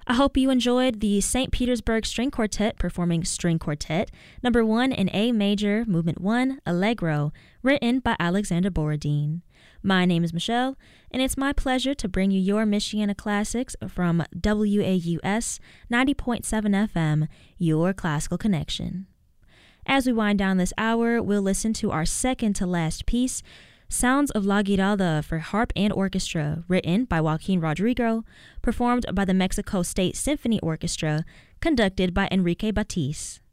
I hope you enjoyed the St. Petersburg String Quartet performing String Quartet, number 1 in A major, movement 1, Allegro, written by Alexander Borodin. My name is Michelle, and it's my pleasure to bring you your Michiana classics from WAUS 90.7 FM, your classical connection. As we wind down this hour, we'll listen to our second to last piece, Sounds of La Guiralda for harp and orchestra, written by Joaquin Rodrigo, performed by the Mexico State Symphony Orchestra, conducted by Enrique Batiz.